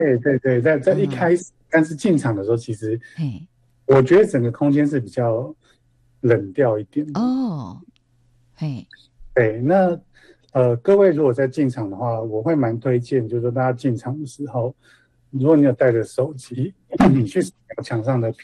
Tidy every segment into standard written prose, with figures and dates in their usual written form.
对对对，在一嗯， 开始，但是进场的时候，其实嘿， 我觉得整个空间是比较冷调一点的。 哦，嘿， 对，那各位如果在进场的话，我会蛮推荐，就是说大家进场的时候，如果你有带着手机，你嗯， 去扫描墙上的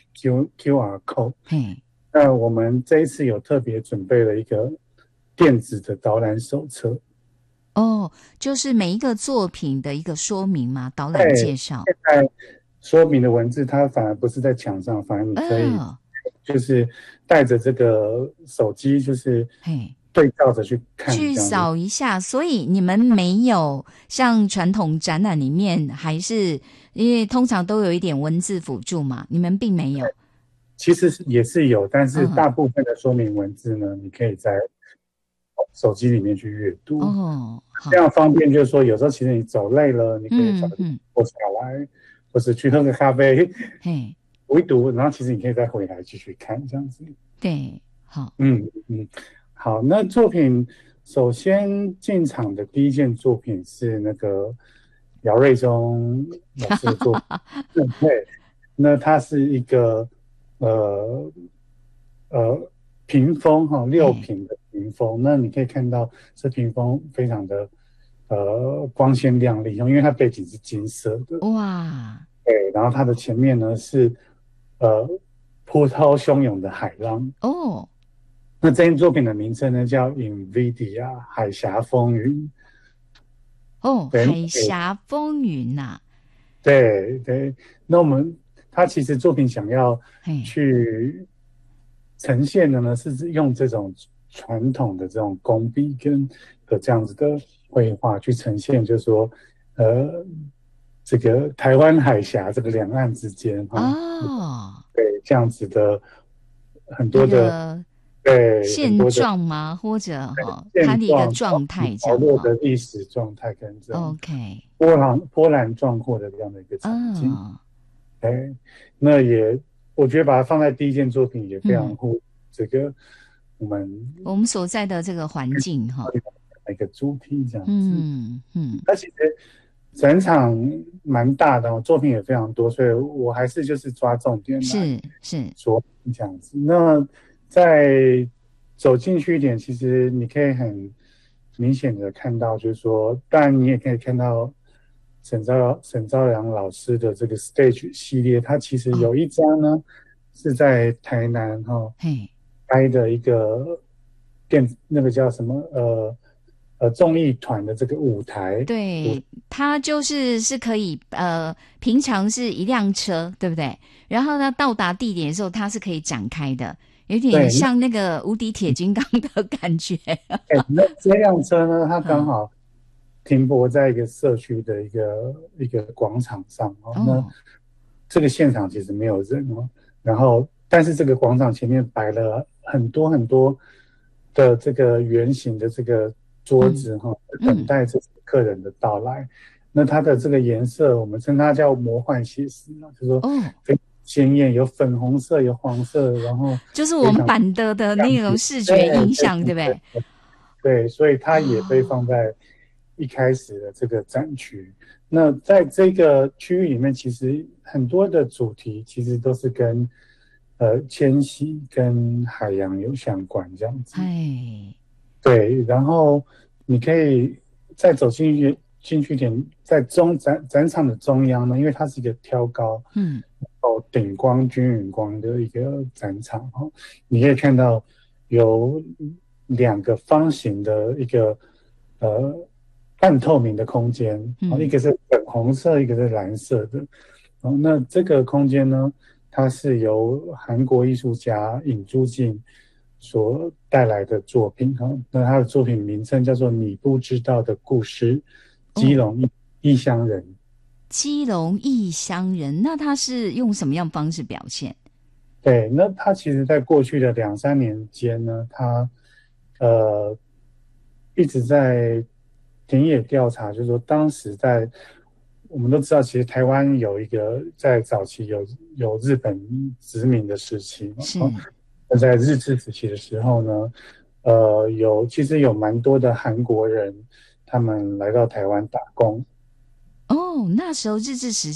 QR code。 嘿， 那我们这一次有特别准备了一个电子的导览手册。 哦，就是每一个作品的一个说明嘛，导览对， 介绍。 现在说明的文字它反而不是在墙上，反而你可以哦， 就是带着这个手机，就是嘿。 对照着去看去这样子。 扫一下，所以你们没有像传统展览里面，还是因为通常都有一点文字辅助嘛，你们并没有。 其实也是有，但是嗯， 大部分的说明文字呢，你可以在手机里面去阅读， 哦， 这好， 样方便。就是说，有时候其实你走累了，你可以找个地方嗯嗯， 坐下来，或是去喝个咖啡， 嘿， 读一读，然后其实你可以再回来继续看这样子。 对，好， 嗯嗯，好，那作品首先进场的第一件作品是那个姚瑞忠老师的作品。嗯，对，那它是一个呃屏风哈，六嘿， 屏的屏风。那你可以看到这屏风非常的光鲜亮丽，因为它背景是金色的。 哇， 对，然后它的前面呢是呃波涛汹涌的海浪。 哦那这件作品的名称呢叫《NVIDIA 海峡风云》。 哦， 对海峡风云呐、 对对，那他其实作品想要嘿， 去呈现的呢，是用这种传统的这种工笔的这样子的绘画去呈现，就是说，呃，这个台湾海峡这个两岸之间哈， 哦， 对这样子的很一多的， 个对很现多的状吗？或者哈、它的一个现状、 状态这潮样哈、 落的历史状态跟这种 OK， 波澜壮阔的这样的一个场景。 哦， 哎，那也我觉得把它放在第一件作品也非常嗯。 呼这个我们我们所在的这个环境哈， 一个主题这样子。 嗯嗯， 它其实整场蛮大的哦，作品也非常多，所以我还是就是抓重点来是是， 说这样子。那再走进去一点，其实你可以很明显的看到，就是说，当然你也可以看到沈昭良老师的这个 stage 系列，它其实哦， 有一张呢是在台南哈、 嘿， 开的一个那个叫什么综艺团的这个舞台。 对，它是可以平常是一辆车，对不对？然后呢，到达地点的时候，它是可以展开的，有点对，那像那个无敌铁金刚的感觉。 那这辆车呢，它刚嗯， 好停泊在一个社区的一个广场上哦。那哦， 这个现场其实没有人哦，然后但是这个广场前面摆了很多很多的这个圆形的这个桌嗯子哈、等嗯， 待这些客人的到来。那它的这个颜色，我们称它叫魔幻写实啊，就是说哦， 非常鲜艳，有粉红色，有黄色，然后就是我们非常版的那种亮丽。 视觉对印象，对不对？ 对对对，所以它也被哦， 放在一开始的这个展区。那在这个区域里面，其实很多的主题其实都是跟迁徙跟海洋有相关这样子。 哎， 对，然后你可以再走进去一点，在展场的中央呢，因为它是一个挑高嗯顶光均匀光的一个展场哈，你可以看到有两个方形的一个呃半透明的空间啊，一嗯， 个是粉红色，一个是蓝色的。那这个空间呢，它是由韩国艺术家尹珠静所带来的作品哈。那他的作品名称叫做《你不知道的故事》，基哦。 隆异乡人。 基隆异乡人，那他是用什么样方式表现？ 对，那他其实在过去的2、3年间呢，他呃一直在田野调查，就是说当时我们都知道，其实台湾有一个在早期有日本殖民的时期嘛。 是那在日治时期的时候呢，其实有蛮多的韩国人，他们来到台湾打工。 哦哦，那时候日治时